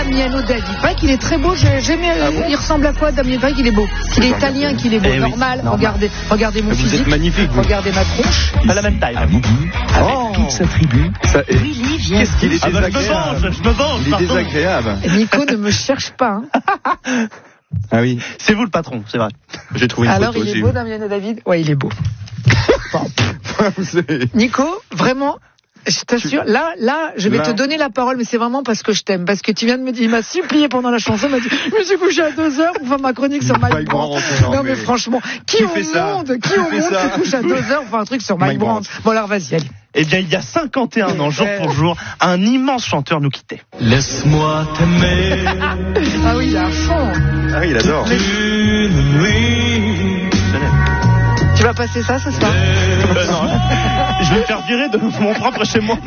Damiano David. Il paraît qu'il est très beau. Il ressemble à quoi, Damiano David? Il est beau. Il est italien, qu'il est beau. Normal. Regardez mon physique. Vous êtes magnifique. Regardez ma tronche. À la même taille. Avec toute sa tribu. Qu'est-ce qu'il est désagréable. Je me venge. Il est désagréable. Nico ne me cherche pas. Ah oui. C'est vous le patron, c'est vrai. J'ai trouvé une Alors, photo. il est beau, Damiano David? Ouais, il est beau. Nico, vraiment, je t'assure, là, je vais te donner la parole, mais c'est vraiment parce que je t'aime. Parce que tu viens de me dire, il m'a supplié pendant la chanson, il m'a dit, je me suis couché à 2h pour faire ma chronique sur Mike Brandt. Non, mais franchement, qui au monde se couche à 2h pour faire un truc sur Mike Brandt? Bon, alors, vas-y, allez. Eh bien, il y a 51 ans, jour pour jour, un immense chanteur nous quittait. Laisse-moi t'aimer. Ah oui, il est à fond. Ah oui, il adore. Une nuit. Tu vas passer ça ce soir? Non, je vais me faire virer de mon propre chez moi.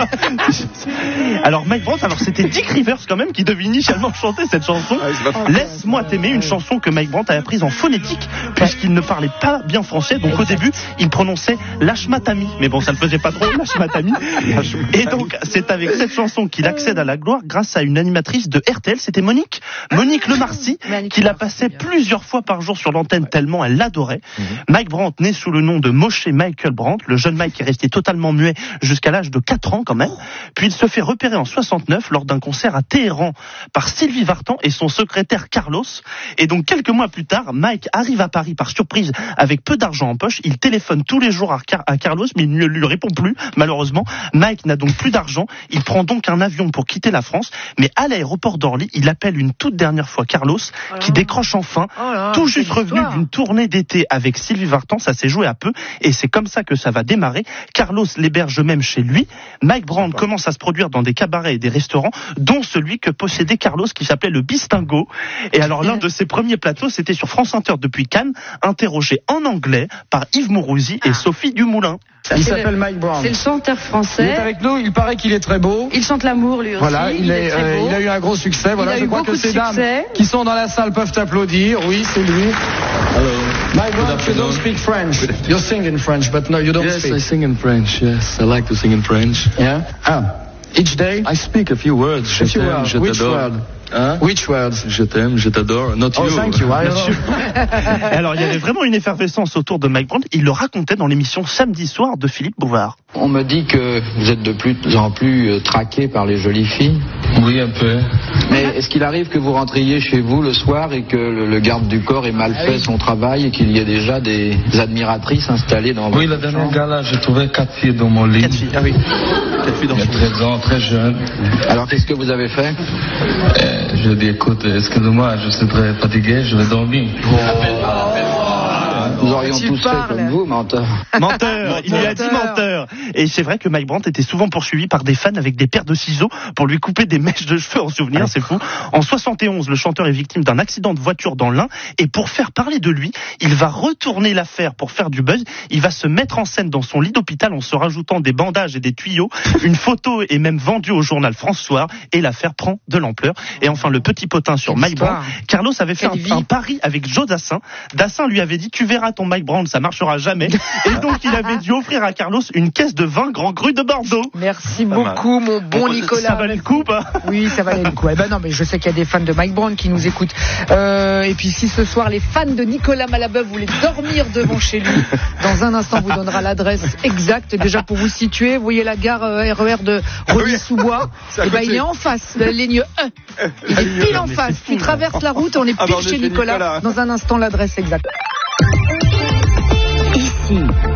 Alors Mike Brandt, c'était Dick Rivers quand même qui devait initialement chanter cette chanson. Laisse-moi t'aimer, une chanson que Mike Brandt a apprise en phonétique puisqu'il ne parlait pas bien français. Donc au début, il prononçait lâche-matami. Mais bon, ça ne faisait pas trop lâche-matami. Et donc c'est avec cette chanson qu'il accède à la gloire grâce à une animatrice de RTL, c'était Monique Lemarcy, qui la passait plusieurs fois par jour sur l'antenne tellement elle l'adorait. Mike Brandt, né sous le nom de Moshe Michael Brandt, le jeune Mike est resté totalement muet jusqu'à l'âge de 4 ans quand même, puis il se fait repérer en 69 lors d'un concert à Téhéran par Sylvie Vartan et son secrétaire Carlos, et donc quelques mois plus tard, Mike arrive à Paris par surprise avec peu d'argent en poche, il téléphone tous les jours à Carlos mais il ne lui répond plus malheureusement. Mike n'a donc plus d'argent, il prend donc un avion pour quitter la France, mais à l'aéroport d'Orly, il appelle une toute dernière fois Carlos qui décroche enfin, tout juste revenu d'une tournée d'été avec Sylvie Vartan, ça s'est joué à peu et c'est comme ça que ça va démarrer. Carlos l'héberge même chez lui. Mike Brandt commence à se produire dans des cabarets et des restaurants, dont celui que possédait Carlos qui s'appelait le Bistingo. Et alors l'un de ses premiers plateaux, c'était sur France Inter depuis Cannes, interrogé en anglais par Yves Mourouzi et Sophie Dumoulin. Il s'appelle Mike Brandt. C'est le chanteur français. Il est avec nous, il paraît qu'il est très beau. Il chante l'amour lui aussi. Voilà, il a eu un gros succès. Voilà, je crois que ces dames qui sont dans la salle peuvent applaudir. Oui, c'est lui. Hello. Mike Brandt, you don't speak French. You sing in French, but no, you don't speak. Yes, I sing in French. Yes, I like to sing in French. Yeah. Each day. I speak a few words. Je t'aime, je Which t'adore. word? Hein? Which words? Je t'aime, je t'adore. Not you. Oh, thank you. Alors, il y avait vraiment une effervescence autour de Mike Brandt. Il le racontait dans l'émission Samedi soir de Philippe Bouvard. On me dit que vous êtes de plus en plus traqué par les jolies filles. Oui, un peu. Mais est-ce qu'il arrive que vous rentriez chez vous le soir et que le garde du corps ait mal fait son travail et qu'il y ait déjà des admiratrices installées dans votre Oui, la dernière gala, j'ai trouvé 4 filles dans mon lit. 4 filles, ah oui. 4 filles dans Il y a 13 ans, très jeune. Alors qu'est-ce que vous avez fait? Je dis, écoute, excuse-moi, je suis très fatigué, je vais dormir. Nous aurions tous fait comme vous, menteur. Menteur, il lui a dit menteur. Et c'est vrai que Mike Brandt était souvent poursuivi par des fans avec des paires de ciseaux pour lui couper des mèches de cheveux en souvenir, c'est fou. En 71, le chanteur est victime d'un accident de voiture dans l'Ain et pour faire parler de lui, il va retourner l'affaire pour faire du buzz. Il va se mettre en scène dans son lit d'hôpital en se rajoutant des bandages et des tuyaux. Une photo est même vendue au journal France Soir et l'affaire prend de l'ampleur. Et enfin, le petit potin sur Mike Brandt. Carlos avait fait un pari avec Joe Dassin. Dassin lui avait dit, tu verras ton Mike Brandt, ça marchera jamais. Et donc, il avait dû offrir à Carlos une caisse de vin Grand Cru de Bordeaux. Merci beaucoup, mon bon Nicolas. Ça valait le coup, pas? Oui, ça valait le coup. Eh ben non, mais je sais qu'il y a des fans de Mike Brandt qui nous écoutent. Et puis, si ce soir, les fans de Nicolas Malabeuf voulaient dormir devant chez lui, dans un instant, vous donnera l'adresse exacte. Déjà, pour vous situer, vous voyez la gare RER de Rony-sous-Bois. Eh ben, il est en face, la ligne E. Il est pile en face. Tu traverses la route, on est pile chez Nicolas. Dans un instant, l'adresse exacte. Ici,